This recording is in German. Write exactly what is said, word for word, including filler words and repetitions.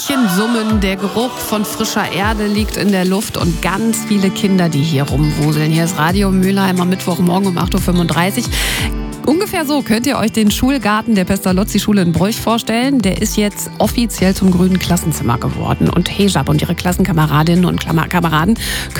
Summen, der Geruch von frischer Erde liegt in der Luft und ganz viele Kinder, die hier rumwuseln. Hier ist Radio Mülheim am Mittwochmorgen um acht Uhr fünfunddreißig. Ungefähr so könnt ihr euch den Schulgarten der Pestalozzi-Schule in Bruch vorstellen. Der ist jetzt offiziell zum grünen Klassenzimmer geworden. Und Hejab und ihre Klassenkameradinnen und Kameraden